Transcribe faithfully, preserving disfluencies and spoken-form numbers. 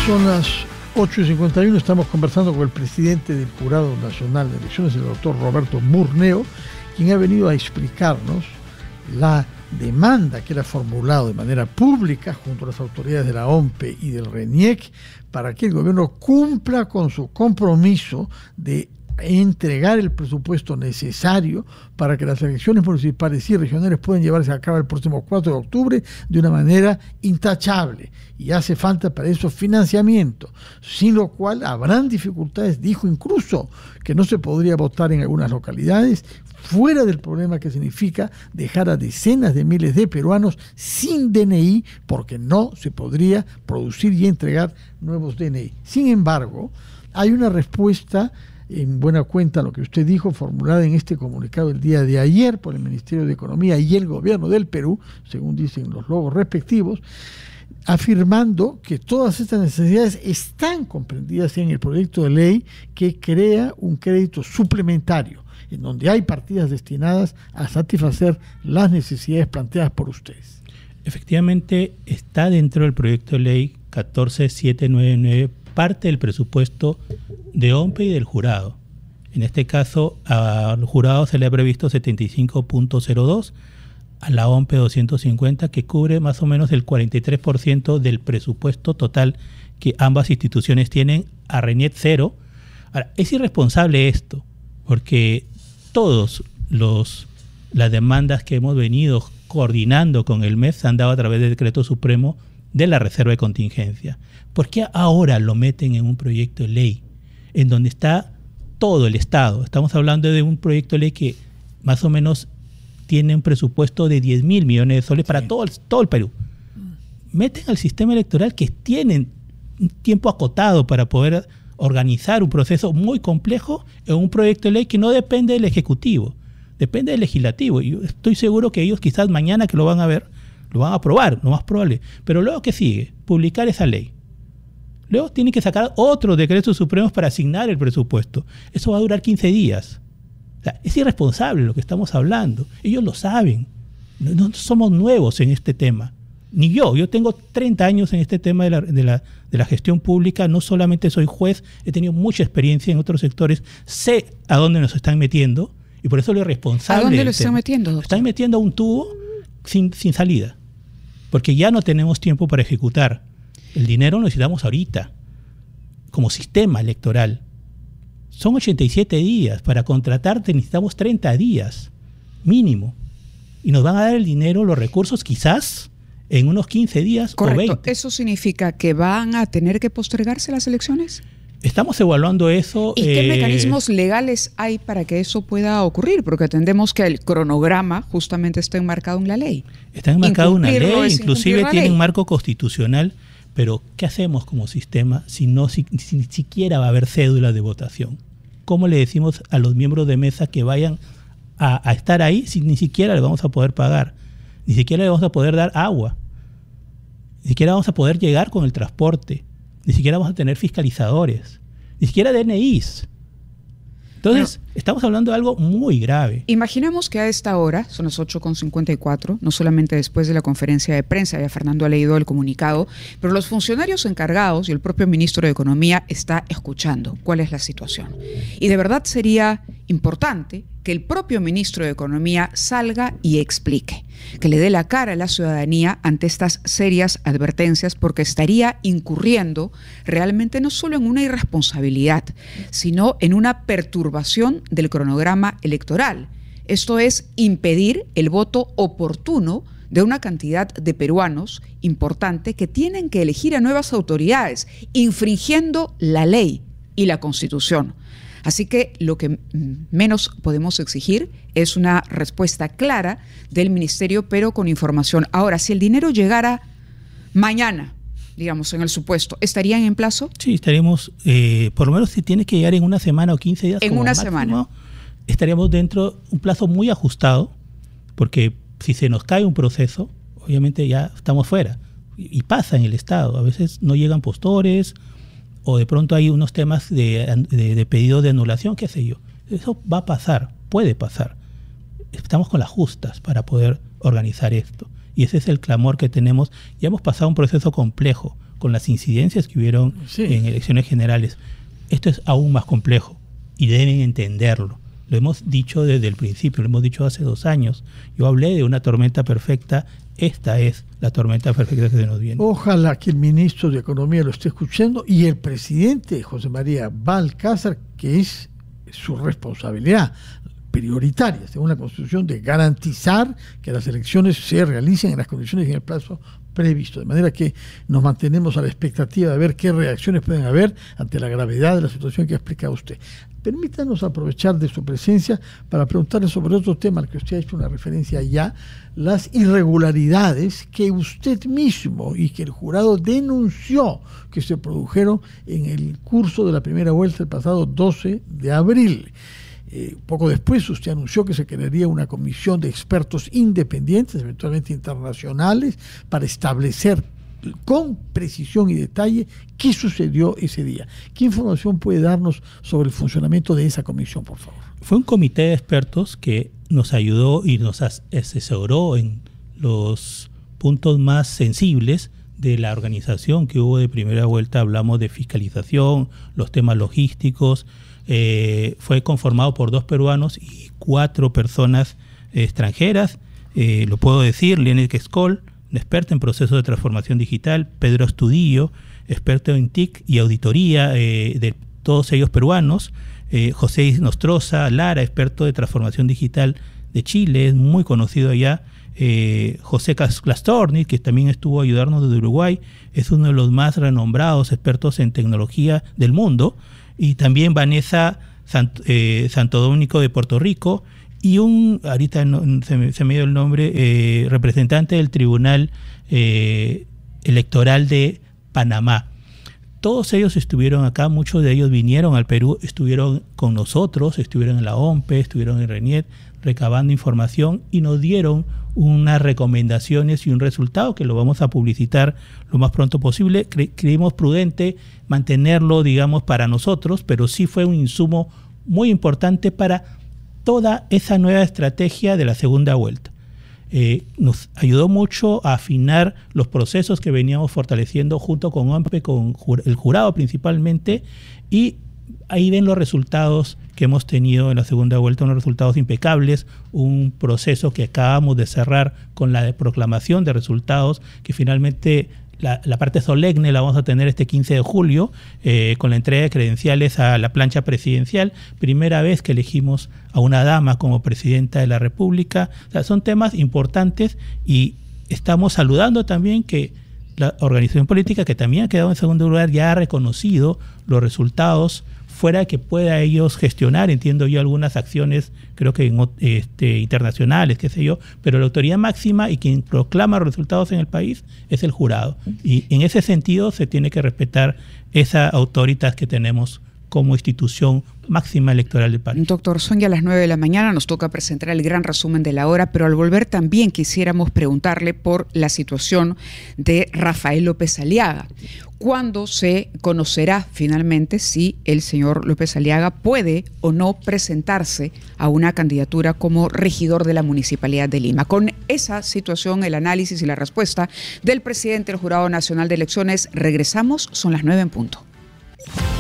Son las ocho y cincuenta y uno, estamos conversando con el presidente del Jurado Nacional de Elecciones, el doctor Roberto Murneo, quien ha venido a explicarnos la demanda que era formulada de manera pública junto a las autoridades de la O M P E y del RENIEC para que el gobierno cumpla con su compromiso de entregar el presupuesto necesario para que las elecciones municipales y regionales puedan llevarse a cabo el próximo cuatro de octubre de una manera intachable. Y hace falta para eso financiamiento, sin lo cual habrán dificultades. Dijo incluso que no se podría votar en algunas localidades, fuera del problema que significa dejar a decenas de miles de peruanos sin D N I, porque no se podría producir y entregar nuevos D N I. Sin embargo, hay una respuesta en buena cuenta lo que usted dijo, formulada en este comunicado el día de ayer por el Ministerio de Economía y el Gobierno del Perú, según dicen los logos respectivos, afirmando que todas estas necesidades están comprendidas en el proyecto de ley que crea un crédito suplementario, en donde hay partidas destinadas a satisfacer las necesidades planteadas por ustedes. Efectivamente, está dentro del proyecto de ley catorce mil setecientos noventa y nueve parte del presupuesto de O M P E y del jurado. En este caso, al jurado se le ha previsto setenta y cinco punto cero dos, a la O M P E doscientos cincuenta, que cubre más o menos el cuarenta y tres por ciento del presupuesto total que ambas instituciones tienen, a RENIEC cero. Ahora, es irresponsable esto, porque todos los las demandas que hemos venido coordinando con el M E S se han dado a través del decreto supremo de la reserva de contingencia. ¿Por qué ahora lo meten en un proyecto de ley en donde está todo el Estado? Estamos hablando de un proyecto de ley que más o menos tiene un presupuesto de diez mil millones de soles, sí, para todo el, todo el Perú. Meten al sistema electoral, que tienen un tiempo acotado para poder organizar un proceso muy complejo, en un proyecto de ley que no depende del Ejecutivo, depende del Legislativo. Y yo estoy seguro que ellos quizás mañana que lo van a ver, lo van a aprobar, lo más probable. Pero luego, ¿qué sigue? Publicar esa ley. Luego tienen que sacar otros decretos supremos para asignar el presupuesto. Eso va a durar quince días. O sea, es irresponsable lo que estamos hablando. Ellos lo saben. No, no somos nuevos en este tema. Ni yo. Yo tengo treinta años en este tema de la, de, la, de la gestión pública. No solamente soy juez, he tenido mucha experiencia en otros sectores. Sé a dónde nos están metiendo y por eso lo irresponsable. ¿A dónde lo están metiendo, doctor? Están metiendo a un tubo sin, sin salida. Porque ya no tenemos tiempo para ejecutar. El dinero lo necesitamos ahorita, como sistema electoral. Son ochenta y siete días. Para contratarte necesitamos treinta días, mínimo. Y nos van a dar el dinero, los recursos, quizás en unos quince días. Correcto. O veinte. ¿Eso significa que van a tener que postergarse las elecciones? Estamos evaluando eso. ¿Y qué eh, mecanismos legales hay para que eso pueda ocurrir? Porque entendemos que el cronograma justamente está enmarcado en la ley. Está enmarcado en una ley, inclusive tiene un ley. marco constitucional. Pero, ¿qué hacemos como sistema si no si, si ni siquiera va a haber cédula de votación? ¿Cómo le decimos a los miembros de mesa que vayan a, a estar ahí si ni siquiera le vamos a poder pagar? Ni siquiera le vamos a poder dar agua. Ni siquiera vamos a poder llegar con el transporte. Ni siquiera vamos a tener fiscalizadores. Ni siquiera D N Is. Entonces, bueno, estamos hablando de algo muy grave. Imaginemos que a esta hora, son las ocho con cincuenta y cuatro, no solamente después de la conferencia de prensa, ya Fernando ha leído el comunicado, pero los funcionarios encargados y el propio ministro de Economía está escuchando cuál es la situación. Y de verdad sería importante que el propio ministro de Economía salga y explique, que le dé la cara a la ciudadanía ante estas serias advertencias, porque estaría incurriendo realmente no solo en una irresponsabilidad, sino en una perturbación del cronograma electoral. Esto es impedir el voto oportuno de una cantidad de peruanos importante que tienen que elegir a nuevas autoridades, infringiendo la ley y la Constitución. Así que lo que menos podemos exigir es una respuesta clara del ministerio, pero con información. Ahora, si el dinero llegara mañana, digamos, en el supuesto, ¿estarían en plazo? Sí, estaríamos, eh, por lo menos si tiene que llegar en una semana o quince días. En una máximo, semana. Estaríamos dentro de un plazo muy ajustado, porque si se nos cae un proceso, obviamente ya estamos fuera. Y, y pasa en el Estado. A veces no llegan postores, o de pronto hay unos temas de, de, de pedido de anulación, qué sé yo. Eso va a pasar, puede pasar. Estamos con las justas para poder organizar esto. Y ese es el clamor que tenemos. Ya hemos pasado un proceso complejo, con las incidencias que hubieron sí. en elecciones generales. Esto es aún más complejo y deben entenderlo. Lo hemos dicho desde el principio, lo hemos dicho hace dos años. Yo hablé de una tormenta perfecta. Esta es la tormenta perfecta que se nos viene. Ojalá que el ministro de Economía lo esté escuchando y el presidente José María Balcázar, que es su responsabilidad prioritaria, según la Constitución, de garantizar que las elecciones se realicen en las condiciones y en el plazo previsto, de manera que nos mantenemos a la expectativa de ver qué reacciones pueden haber ante la gravedad de la situación que ha explicado usted. Permítanos aprovechar de su presencia para preguntarle sobre otro tema al que usted ha hecho una referencia ya, las irregularidades que usted mismo y que el jurado denunció que se produjeron en el curso de la primera vuelta el pasado doce de abril. Eh, poco después usted anunció que se crearía una comisión de expertos independientes, eventualmente internacionales, para establecer con precisión y detalle qué sucedió ese día. ¿Qué información puede darnos sobre el funcionamiento de esa comisión, por favor? Fue un comité de expertos que nos ayudó y nos asesoró en los puntos más sensibles de la organización que hubo de primera vuelta. Hablamos de fiscalización, los temas logísticos. Eh, fue conformado por dos peruanos y cuatro personas eh, extranjeras. Eh, lo puedo decir: Leonel Quescol, experto en procesos de transformación digital; Pedro Astudillo, experto en T I C y auditoría, eh, de todos ellos peruanos; eh, José Nostroza Lara, experto de transformación digital de Chile, es muy conocido allá; eh, José Clastorni, que también estuvo a ayudarnos desde Uruguay, es uno de los más renombrados expertos en tecnología del mundo; y también Vanessa Sant, eh, Santo Domingo de Puerto Rico, y un, ahorita no, se, me, se me dio el nombre, eh, representante del Tribunal eh, Electoral de Panamá. Todos ellos estuvieron acá, muchos de ellos vinieron al Perú, estuvieron con nosotros, estuvieron en la O M P E, estuvieron en RENIET, recabando información, y nos dieron unas recomendaciones y un resultado que lo vamos a publicitar lo más pronto posible. Cre- creímos prudente mantenerlo, digamos, para nosotros, pero sí fue un insumo muy importante para toda esa nueva estrategia de la segunda vuelta. Eh, nos ayudó mucho a afinar los procesos que veníamos fortaleciendo junto con O M P E, con jur- el jurado principalmente, y ahí ven los resultados que hemos tenido en la segunda vuelta, unos resultados impecables, un proceso que acabamos de cerrar con la proclamación de resultados, que finalmente la, la parte solemne la vamos a tener este quince de julio, eh, con la entrega de credenciales a la plancha presidencial, primera vez que elegimos a una dama como presidenta de la República. O sea, son temas importantes, y estamos saludando también que la organización política, que también ha quedado en segundo lugar, ya ha reconocido los resultados, fuera de que pueda ellos gestionar, entiendo yo, algunas acciones, creo que en, este, internacionales, qué sé yo, pero la autoridad máxima y quien proclama los resultados en el país es el jurado. Y en ese sentido se tiene que respetar esa autoridad que tenemos como institución máxima electoral del país. Doctor, son ya las nueve de la mañana, nos toca presentar el gran resumen de la hora, pero al volver también quisiéramos preguntarle por la situación de Rafael López Aliaga. ¿Cuándo se conocerá finalmente si el señor López Aliaga puede o no presentarse a una candidatura como regidor de la Municipalidad de Lima? Con esa situación, el análisis y la respuesta del presidente del Jurado Nacional de Elecciones, regresamos, son las nueve en punto.